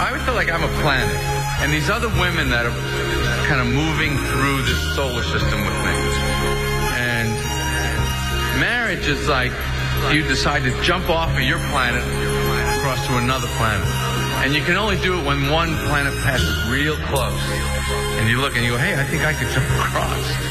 I always feel like I'm a planet, and these other women that are kind of moving through this solar system with me. And marriage is like you decide to jump off of your planet across to another planet. And you can only do it when one planet passes real close. And you look and you go, hey, I think I could jump across.